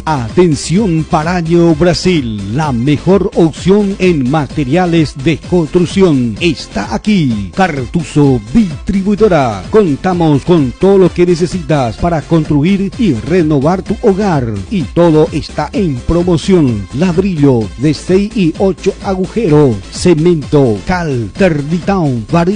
Atención Paraño, Brasil, la mejor opción en materiales de construcción está aquí. Cartuso Distribuidora. Contamos con todo lo que necesitas para construir y renovar tu hogar, y todo está en promoción. Ladrillo de 6 y 8 agujeros, cemento, cal, termitón, varilla